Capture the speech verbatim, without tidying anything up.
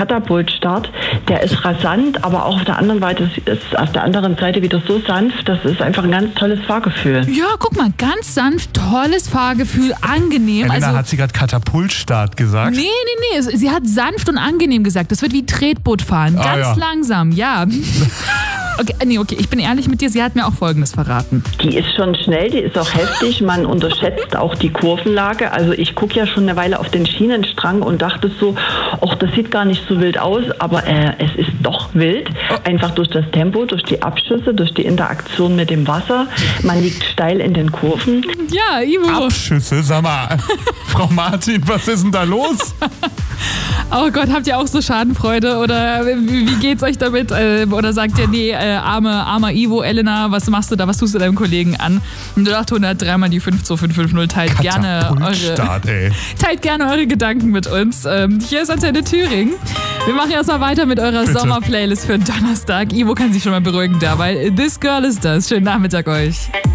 Katapultstart. Der ist rasant, aber auch auf der anderen Seite ist auf der anderen Seite wieder so sanft. Das ist einfach ein ganz tolles Fahrgefühl. Ja, guck mal, ganz sanft, tolles Fahrgefühl, angenehm. Elena, also, hat sie gerade Katapultstart gesagt? Nee, nee, nee. Sie hat sanft und angenehm gesagt. Das wird wie Tretboot fahren. Ah, Ganz ja. langsam, ja. Okay, nee, okay, ich bin ehrlich mit dir, sie hat mir auch Folgendes verraten. Die ist schon schnell, die ist auch heftig. Man unterschätzt auch die Kurvenlage. Also ich gucke ja schon eine Weile auf den Schienenstrang und dachte so, ach, das sieht gar nicht so wild aus, aber äh, es ist doch wild. Einfach durch das Tempo, durch die Abschüsse, durch die Interaktion mit dem Wasser. Man liegt steil in den Kurven. Ja, Ivo. Abschüsse, sag mal. Frau Martin, was ist denn da los? Oh Gott, habt ihr auch so Schadenfreude oder wie, wie geht's euch damit? Äh, oder sagt ihr, nee, äh, arme, armer Ivo, Elena, was machst du da, was tust du deinem Kollegen an? null acht hundert drei mal die fünf zwei fünf fünf null, teilt gerne eure, teilt gerne eure Gedanken mit uns. Ähm, hier ist Antenne Thüringen. Wir machen erstmal weiter mit eurer Bitte. Sommerplaylist für Donnerstag. Ivo kann sich schon mal beruhigen dabei. This Girl ist das. Schönen Nachmittag euch.